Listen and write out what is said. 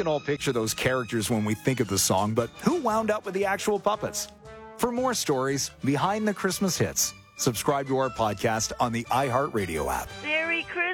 can all picture those characters when we think of the song, but who wound up with the actual puppets? For more stories behind the Christmas hits, subscribe to our podcast on the iHeartRadio app. Merry Christmas.